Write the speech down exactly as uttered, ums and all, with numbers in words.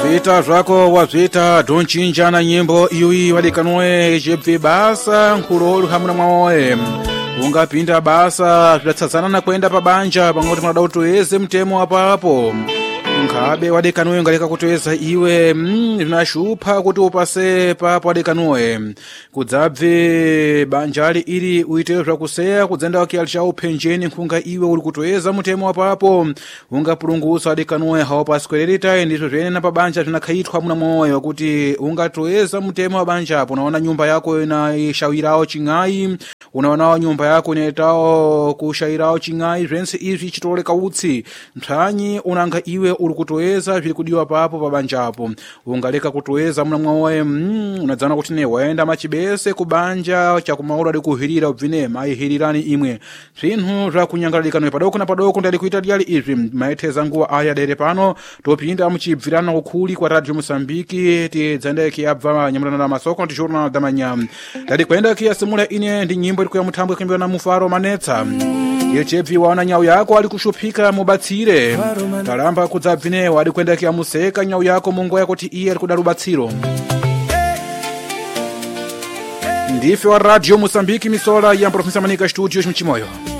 Vita zvako wazvita donchinja na nyimbo iwi wadikanwe jebve basa nkurolu hamuna mwaoe ungapinda basa zvidatsadzana na kwenda pabanja pangoti mwana utoeze mtemo apapo ngabe wadikanwe ngaleka kutoeza iwe zvinashupa kuti upase papo wadikanwe kudzabve banjali iri uite zvakuseya kudzenda wakialisha upenjeni nkunga iwe uri kutoeza mtemo apapo ungapulungusa wadikanwe hawapaswererita ndizvo zvene na pabanja zvinakhaitwa muna mwoyo kuti ungatoeza mtemo wa banja apo unaona nyumba yako inaishawirao chingai unaona nyumba yako inaitao kushawirao chingai zvense izvi chitoleka utsi mtsanyi unanga iwe uri kutoeza zviri kudiwa papo pabanjapo ungaleka kutoeza muna mwaoye mm, unadzana kuti ne waenda machibese kubanja chakumaula ali kuhirira ubvine maihirirani imwe zvinhu zvakunyangalalikanwe padoko na padoko ndali kuita diali izvi maiteza nguwa aya dere pano topinda muchibvirana ukhuli kwa Radio Mosambiki tidzanda kiyabva nyamulana na masoko ndi journal da manyam ndali kwenda kiyasimula ine ndi nyimbo iri kuya muthambwe kimbiwa na Mufaro Manetsa yechebvi waona nyau yako ali kushuphika mubatsire talamba kudzabvine wadi kwenda kia museka nyau yako mungo yako ti iye ali kudaru batsiro ndife wa Radio Mosambiki misola ya Professor Manika Studios mchimoyo.